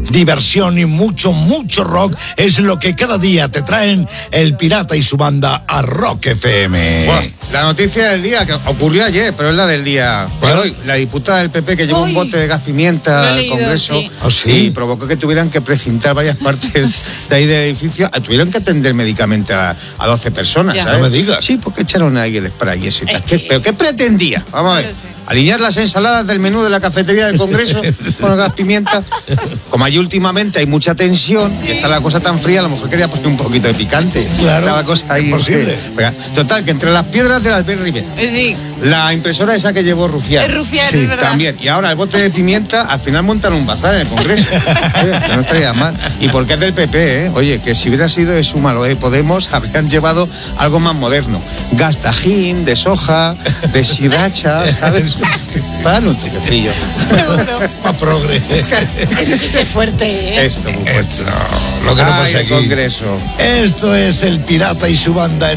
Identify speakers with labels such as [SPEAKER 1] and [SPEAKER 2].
[SPEAKER 1] diversión y mucho rock es lo que cada día te traen El Pirata y su banda a Rock FM.
[SPEAKER 2] Bueno, la noticia del día, que ocurrió ayer, pero es la del día de hoy. La diputada del PP que llevó un bote de gas pimienta al Congreso y provocó que tuvieran que precintar varias partes de ahí del edificio. Tuvieron que atender médicamente a 12 personas, ¿sabes?
[SPEAKER 1] No me digas.
[SPEAKER 2] Sí, porque echaron a alguien el spray y eso. ¿Pero qué pretendía? Vamos a ver. Alinear las ensaladas del menú de la cafetería del Congreso con el gas pimienta. Como allí últimamente hay mucha tensión y está la cosa tan fría, a lo mejor quería poner un poquito de picante.
[SPEAKER 1] Claro,
[SPEAKER 2] la cosa ahí
[SPEAKER 1] posible.
[SPEAKER 2] Total, que entre las piedras de Albert Rivera,
[SPEAKER 3] sí,
[SPEAKER 2] la impresora esa que llevó Rufián,
[SPEAKER 3] sí, es verdad,
[SPEAKER 2] también, y ahora el bote de pimienta, al final montan un bazar en el Congreso. Que no estaría mal. Y porque es del PP, oye, que si hubiera sido de Suma o de Podemos, habrían llevado algo más moderno. Gas Tajín, de soja, de sriracha, ¿sabes? Para un toquecillo.
[SPEAKER 1] Más progre.
[SPEAKER 3] Es fuerte, ¿eh?
[SPEAKER 2] Esto muy fuerte.
[SPEAKER 1] Lo que no pasa aquí.
[SPEAKER 2] Congreso.
[SPEAKER 1] Esto es El Pirata y su banda.